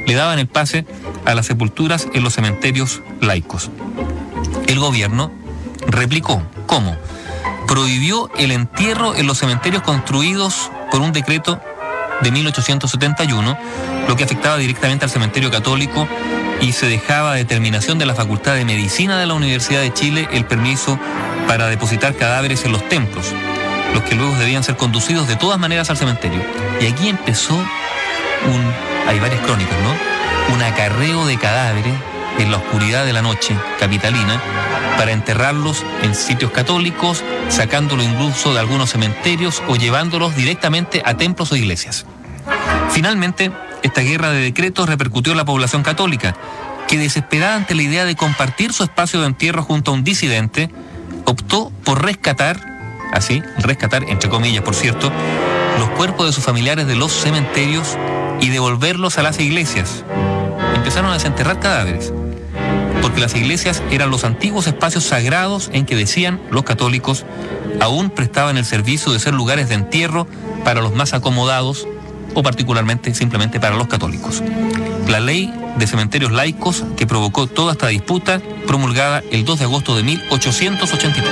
le daban el pase a las sepulturas en los cementerios laicos. El gobierno replicó. ¿Cómo? Prohibió el entierro en los cementerios construidos por un decreto de 1871, lo que afectaba directamente al cementerio católico, y se dejaba a determinación de la Facultad de Medicina de la Universidad de Chile el permiso para depositar cadáveres en los templos, los que luego debían ser conducidos de todas maneras al cementerio. Y aquí empezó hay varias crónicas, ¿no? Un acarreo de cadáveres en la oscuridad de la noche capitalina para enterrarlos en sitios católicos, sacándolo incluso de algunos cementerios o llevándolos directamente a templos o iglesias. Finalmente, esta guerra de decretos repercutió en la población católica, que, desesperada ante la idea de compartir su espacio de entierro junto a un disidente, optó por rescatar entre comillas, por cierto, los cuerpos de sus familiares de los cementerios y devolverlos a las iglesias. Empezaron a desenterrar cadáveres, porque las iglesias eran los antiguos espacios sagrados en que, decían los católicos, aún prestaban el servicio de ser lugares de entierro para los más acomodados o particularmente simplemente para los católicos. La ley de cementerios laicos, que provocó toda esta disputa, promulgada el 2 de agosto de 1883.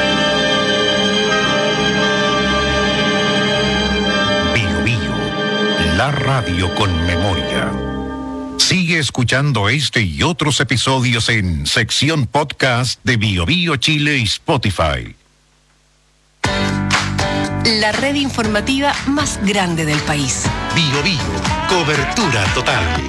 Bío Bío, la radio con memoria. Sigue escuchando este y otros episodios en sección podcast de Bío Bío Chile y Spotify. La red informativa más grande del país. Bío Bío, cobertura total.